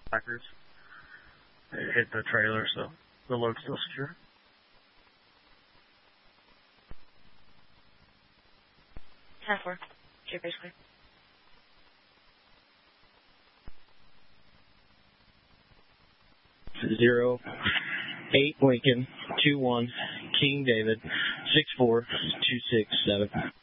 Packers. It hit the trailer, so the load's still secure. Half-4. Jupiter's clear. 08 Lincoln 21 King David 64267.